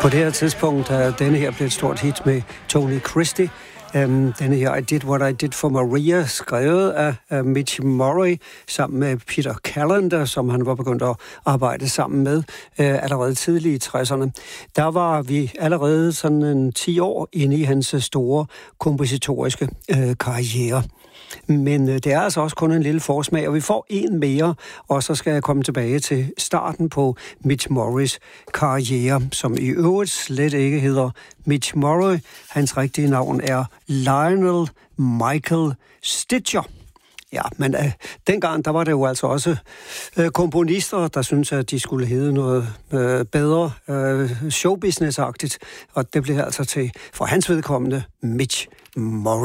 På det her tidspunkt er denne her blevet et stort hit med Tony Christie. Denne her I Did What I Did for Maria, skrevet af Mitch Murray sammen med Peter Callender, som han var begyndt at arbejde sammen med allerede tidligt i 60'erne. Der var vi allerede sådan 10 år inde i hans store kompositoriske karriere. Men det er altså også kun en lille forsmag, og vi får en mere, og så skal jeg komme tilbage til starten på Mitch Murrays karriere, som i øvrigt slet ikke hedder Mitch Murray. Hans rigtige navn er Lionel Michael Stitcher. Ja, men dengang, der var det jo altså også komponister, der syntes, at de skulle hedde noget bedre showbusiness-agtigt, og det blev altså til, for hans vedkommende, Mitch Murray.